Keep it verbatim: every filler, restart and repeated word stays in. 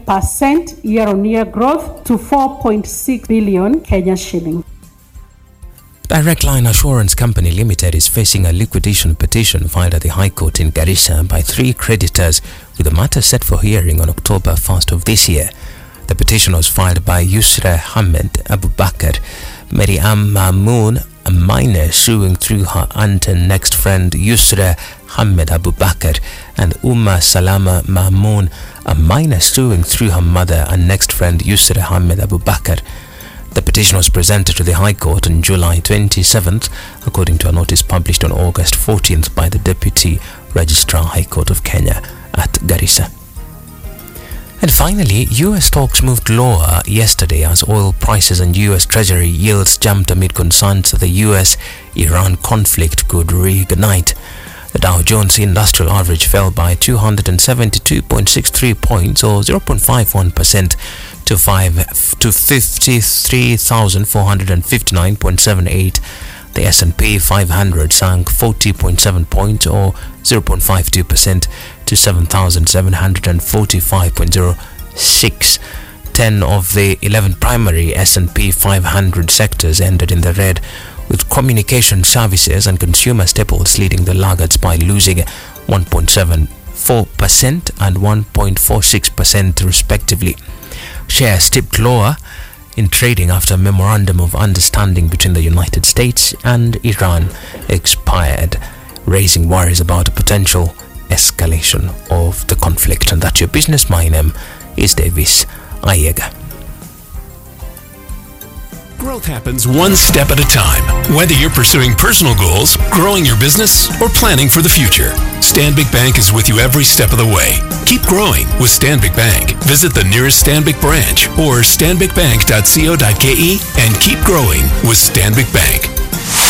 percent year-on-year growth to four point six billion Kenyan shilling. Direct Line Assurance Company Limited is facing a liquidation petition filed at the High Court in Garissa by three creditors, with the matter set for hearing on October first of this year. The petition was filed by Yusra Ahmed Abubakar, Mariam Mamoon, a minor suing through her aunt and next friend Yusra Ahmed Abubakar, and Umma Salama Mamoon, a minor suing through her mother and next friend Yusra Ahmed Abubakar. The petition was presented to the High Court on July twenty-seventh, according to a notice published on August fourteenth by the Deputy Registrar High Court of Kenya at Garissa. And finally, U S stocks moved lower yesterday as oil prices and U S Treasury yields jumped amid concerns that the U S Iran conflict could reignite. The Dow Jones Industrial Average fell by two hundred seventy-two point six three points, or zero point five one percent, to five to fifty-three thousand four hundred fifty-nine point seven eight. The S and P five hundred sank forty point seven points, or zero point five two percent, to seven thousand seven hundred forty-five point zero six. ten of the eleven primary S and P five hundred sectors ended in the red, with communication services and consumer staples leading the laggards by losing one point seven four percent and one point four six percent respectively. Shares tipped lower in trading after a memorandum of understanding between the United States and Iran expired, raising worries about a potential escalation of the conflict. And that's your business. My name is Davis Ayega. Growth happens one step at a time. Whether you're pursuing personal goals, growing your business, or planning for the future, Stanbic Bank is with you every step of the way. Keep growing with Stanbic Bank. Visit the nearest Stanbic branch or stanbic bank dot co dot ke and keep growing with Stanbic Bank.